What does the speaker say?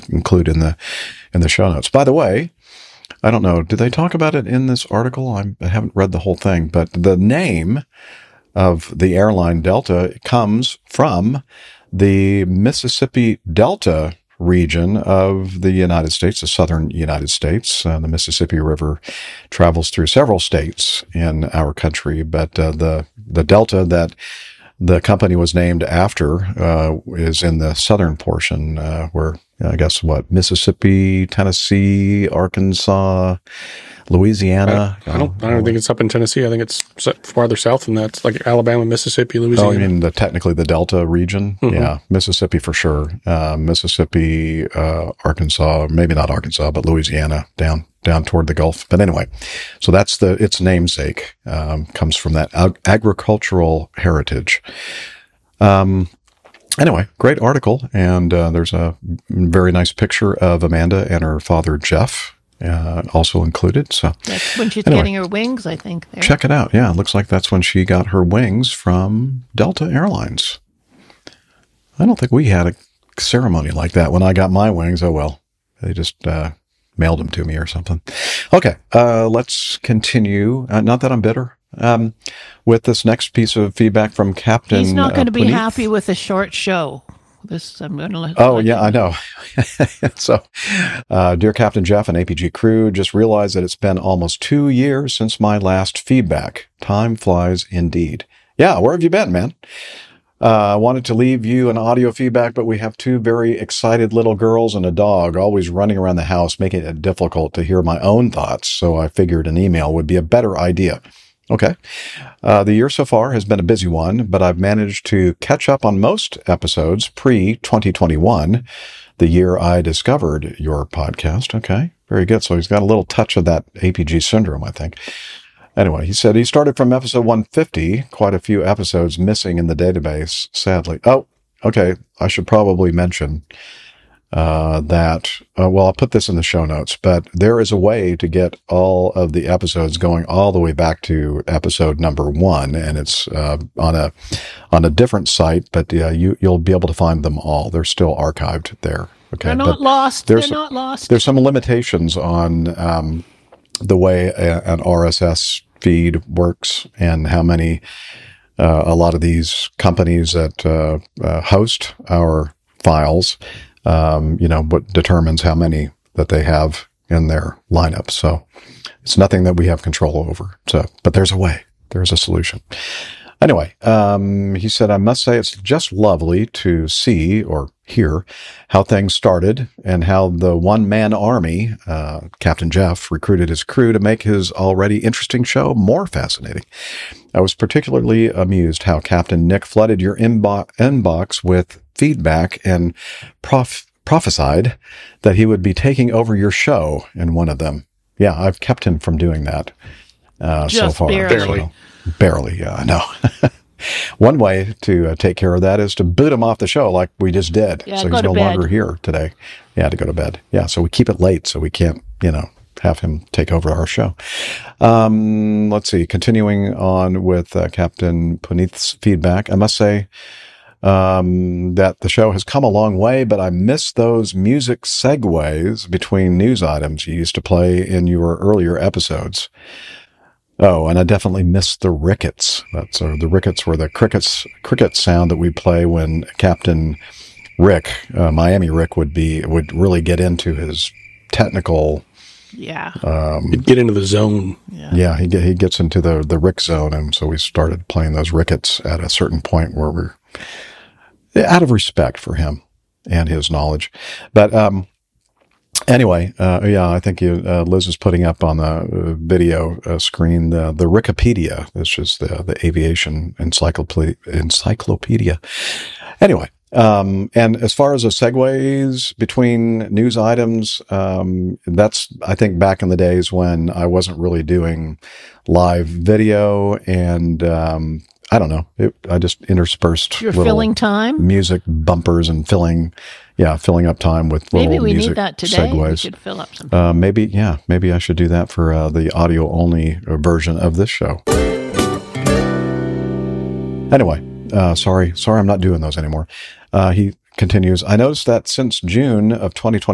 include in the show notes. By the way, I don't know, did they talk about it in this article? I haven't read the whole thing, but the name of the airline Delta comes from the Mississippi Delta region of the United States, the southern United States. The Mississippi River travels through several states in our country, but the Delta that the company was named after is in the southern portion, where I guess Mississippi, Tennessee, Arkansas, Louisiana. I don't think it's up in Tennessee. I think it's farther south than that. It's like Alabama, Mississippi, Louisiana. Oh, you mean technically the Delta region? Mm-hmm. Yeah, Mississippi for sure. Mississippi, Arkansas, maybe not Arkansas, but Louisiana down toward the Gulf. But anyway, so that's its namesake, comes from that agricultural heritage. Anyway, great article. And there's a very nice picture of Amanda and her father, Jeff, also included. So that's when she's getting her wings, I think. There. Check it out. Yeah, it looks like that's when she got her wings from Delta Airlines. I don't think we had a ceremony like that when I got my wings. Oh, well, they just mailed them to me or something. Okay, let's continue. Not that I'm bitter. With this next piece of feedback from Captain He's not going to be Puneeth. happy with a short show. This I'm going to let. Oh, yeah, I know. So, dear Captain Jeff and APG crew, just realized that it's been almost 2 years since my last feedback. Time flies indeed. Yeah, where have you been, man? I wanted to leave you an audio feedback, but we have 2 very excited little girls and a dog always running around the house, making it difficult to hear my own thoughts. So I figured an email would be a better idea. Okay. The year so far has been a busy one, but I've managed to catch up on most episodes pre-2021, the year I discovered your podcast. Okay. Very good. So he's got a little touch of that APG syndrome, I think. Anyway, he said he started from episode 150, quite a few episodes missing in the database, sadly. Oh, okay. I should probably mention well, I'll put this in the show notes, but there is a way to get all of the episodes going all the way back to episode number 1, and it's on a different site, but you'll be able to find them all. They're still archived there. Okay, they're not lost. They're not lost. There's some limitations on the way an RSS feed works and how many a lot of these companies that host our files. What determines how many that they have in their lineup. So it's nothing that we have control over. So, but there's a way. There's a solution. Anyway, he said, I must say it's just lovely to see or hear how things started and how the one-man army, Captain Jeff, recruited his crew to make his already interesting show more fascinating. I was particularly amused how Captain Nick flooded your inbox with feedback and prophesied that he would be taking over your show in one of them. Yeah, I've kept him from doing that so far. Barely, yeah, I know. One way to take care of that is to boot him off the show like we just did. Yeah, so he's no longer here today. Yeah, to go to bed. Yeah, so we keep it late so we can't, have him take over our show. Let's see. Continuing on with Captain Puneeth's feedback, I must say that the show has come a long way, but I miss those music segues between news items you used to play in your earlier episodes. Oh, and I definitely missed the rickets. The rickets were the cricket sound that we play when Captain Rick, Miami Rick, would really get into his technical. Yeah. He'd get into the zone. Yeah, he gets into the Rick zone, and so we started playing those rickets at a certain point where we're out of respect for him and his knowledge. But anyway, I think Liz is putting up on the video screen the Rickopedia. This is the aviation encyclopedia. Anyway, and as far as the segues between news items, that's, I think, back in the days when I wasn't really doing live video, and I don't know. I just interspersed You're filling time, music bumpers, and filling up time with little maybe we music need that today. segues. We should fill up some. Maybe I should do that for the audio only version of this show. Anyway, sorry, I'm not doing those anymore. He continues. I noticed that since June of 2020.